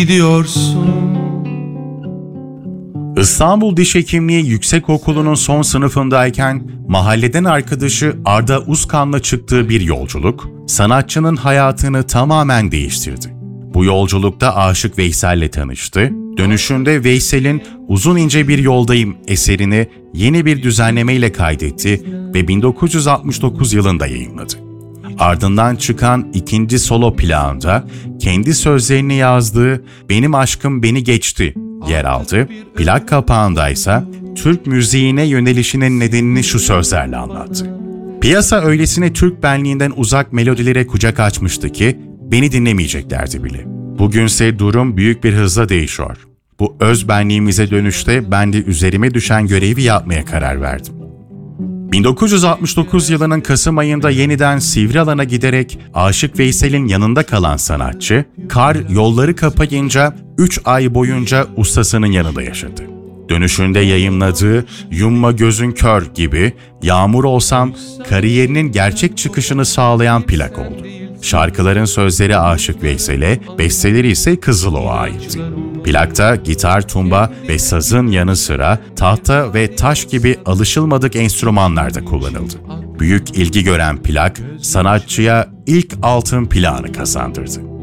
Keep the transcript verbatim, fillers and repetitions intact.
gidiyorsun. İstanbul Diş Hekimliği Yüksekokulu'nun son sınıfındayken mahalleden arkadaşı Arda Uzkan'la çıktığı bir yolculuk, sanatçının hayatını tamamen değiştirdi. Bu yolculukta Aşık Veysel'le tanıştı, dönüşünde Veysel'in Uzun İnce Bir Yoldayım eserini yeni bir düzenlemeyle kaydetti ve bin dokuz yüz altmış dokuz yılında yayınladı. Ardından çıkan ikinci solo plağında kendi sözlerini yazdığı Benim Aşkım Beni Geçti yer aldı. Plak kapağındaysa Türk müziğine yönelişinin nedenini şu sözlerle anlattı. Piyasa öylesine Türk benliğinden uzak melodilere kucak açmıştı ki beni dinlemeyeceklerdi bile. Bugünse durum büyük bir hızla değişiyor. Bu öz benliğimize dönüşte ben de üzerime düşen görevi yapmaya karar verdim. bin dokuz yüz altmış dokuz yılının Kasım ayında yeniden Sivrialan'a giderek Aşık Veysel'in yanında kalan sanatçı, kar yolları kapayınca üç ay boyunca ustasının yanında yaşadı. Dönüşünde yayımladığı Yumma Gözün Kör gibi Yağmur Olsam kariyerinin gerçek çıkışını sağlayan plak oldu. Şarkıların sözleri Aşık Veysel'e, besteleri ise Kızılov'a aitti. Plakta gitar, tumba ve sazın yanı sıra tahta ve taş gibi alışılmadık enstrümanlar da kullanıldı. Büyük ilgi gören plak, sanatçıya ilk altın plağını kazandırdı.